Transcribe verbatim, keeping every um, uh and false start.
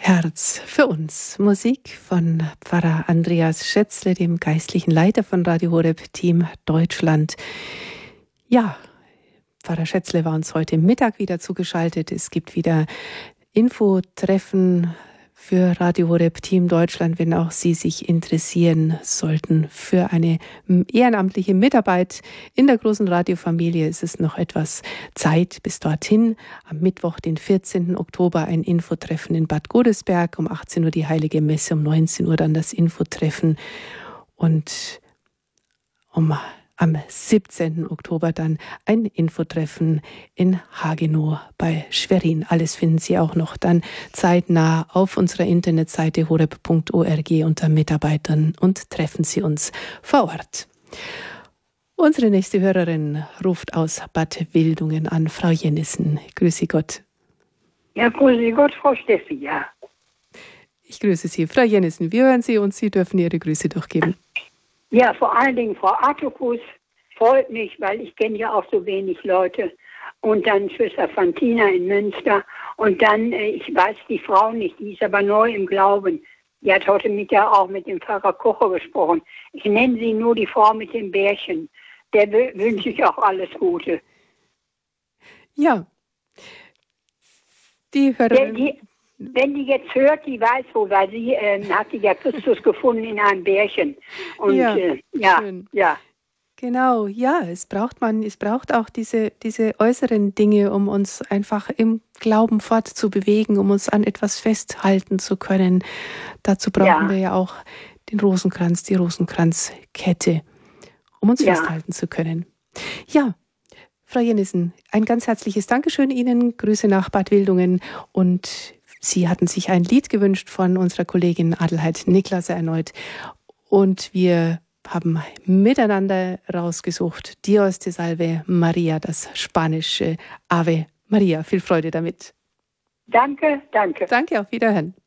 Herz für uns. Musik von Pfarrer Andreas Schätzle, dem geistlichen Leiter von Radio Horeb Team Deutschland. Ja, Pfarrer Schätzle war uns heute Mittag wieder zugeschaltet. Es gibt wieder Infotreffen für Radio Horeb Team Deutschland, wenn auch Sie sich interessieren sollten für eine ehrenamtliche Mitarbeit in der großen Radiofamilie. Ist es noch etwas Zeit bis dorthin. Am Mittwoch, den vierzehnten Oktober, ein Infotreffen in Bad Godesberg. Um achtzehn Uhr die Heilige Messe, um neunzehn Uhr dann das Infotreffen. Und um am siebzehnten Oktober dann ein Infotreffen in Hagenow bei Schwerin. Alles finden Sie auch noch dann zeitnah auf unserer Internetseite horeb punkt org unter Mitarbeitern und treffen Sie uns vor Ort. Unsere nächste Hörerin ruft aus Bad Wildungen an, Frau Jennissen. Grüße Gott. Ja, grüße Gott, Frau Steffi, ja. Ich grüße Sie. Frau Jennissen, wir hören Sie und Sie dürfen Ihre Grüße durchgeben. Ja, vor allen Dingen Frau Artukus freut mich, weil ich kenne ja auch so wenig Leute. Und dann Schwester Fantina in Münster. Und dann, ich weiß die Frau nicht, die ist aber neu im Glauben. Die hat heute Mittag auch mit dem Pfarrer Kocher gesprochen. Ich nenne sie nur die Frau mit dem Bärchen. Der wünsche ich auch alles Gute. Ja. Die Hörerin... Die, die, Wenn die jetzt hört, die weiß wo, weil sie äh, hat die ja Christus gefunden in einem Bärchen. Und ja, äh, ja, schön. ja. Genau, ja, es braucht man, es braucht auch diese, diese äußeren Dinge, um uns einfach im Glauben fortzubewegen, um uns an etwas festhalten zu können. Dazu brauchen Ja. wir ja auch den Rosenkranz, die Rosenkranzkette, um uns Ja. festhalten zu können. Ja, Frau Jennissen, ein ganz herzliches Dankeschön Ihnen, Grüße nach Bad Wildungen, und Sie hatten sich ein Lied gewünscht von unserer Kollegin Adelheid Niklaser erneut, und wir haben miteinander rausgesucht Dios te salve Maria, das spanische Ave Maria. Viel Freude damit. Danke, danke. Danke, auf Wiederhören.